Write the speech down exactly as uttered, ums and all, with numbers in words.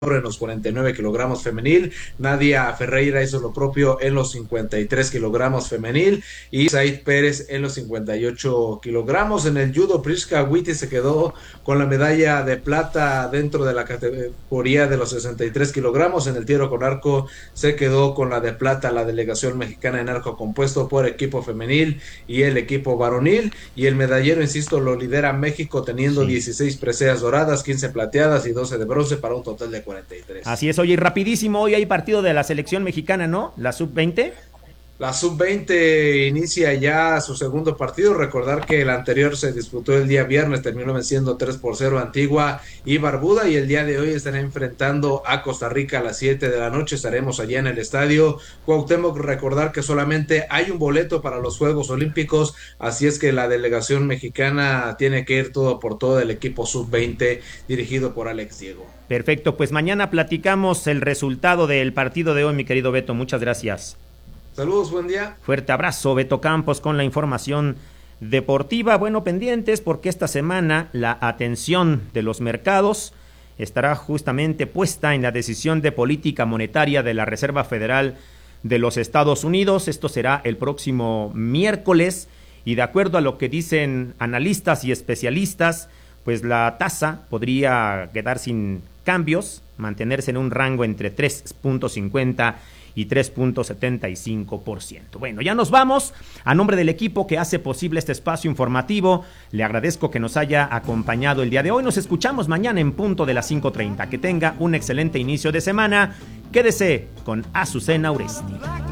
en los cuarenta y nueve kilogramos femenil, Nadia Ferreira hizo lo propio en los cincuenta y tres kilogramos femenil y Said Pérez en los cincuenta y ocho kilogramos. En el judo, Priska Witty se quedó con la medalla de plata dentro de la categoría de los sesenta y tres kilogramos. En el tiro con arco se quedó con la de plata la delegación mexicana en arco compuesto por equipo femenil y el equipo varonil, y el medallero, insisto, lo lidera México teniendo Sí. dieciséis preseas doradas, quince plateadas y doce de bronce para un total de cuarenta y tres. Así es, oye, y rapidísimo, hoy hay partido de la selección mexicana, ¿no? La sub veinte. La sub veinte inicia ya su segundo partido. Recordar que el anterior se disputó el día viernes, terminó venciendo tres por cero Antigua y Barbuda, y el día de hoy estará enfrentando a Costa Rica a las siete de la noche. Estaremos allá en el estadio Cuauhtémoc. Recordar que solamente hay un boleto para los Juegos Olímpicos, así es que la delegación mexicana tiene que ir todo por todo el equipo sub veinte dirigido por Alex Diego. Perfecto, pues mañana platicamos el resultado del partido de hoy, mi querido Beto. Muchas gracias. Saludos, buen día. Fuerte abrazo, Beto Campos, con la información deportiva. Bueno, pendientes porque esta semana la atención de los mercados estará justamente puesta en la decisión de política monetaria de la Reserva Federal de los Estados Unidos. Esto será el próximo miércoles y de acuerdo a lo que dicen analistas y especialistas, pues la tasa podría quedar sin cambios, mantenerse en un rango entre tres punto cincuenta y tres punto setenta y cinco por ciento. Bueno, ya nos vamos. A nombre del equipo que hace posible este espacio informativo, le agradezco que nos haya acompañado el día de hoy. Nos escuchamos mañana en punto de las cinco treinta. Que tenga un excelente inicio de semana. Quédese con Azucena Uresti.